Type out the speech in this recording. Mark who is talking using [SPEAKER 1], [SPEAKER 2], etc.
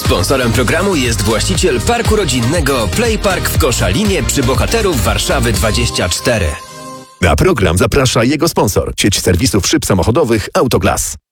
[SPEAKER 1] Sponsorem programu jest właściciel parku rodzinnego Playpark w Koszalinie przy Bohaterów Warszawy 24.
[SPEAKER 2] Na program zaprasza jego sponsor, sieć serwisów szyb samochodowych Autoglas.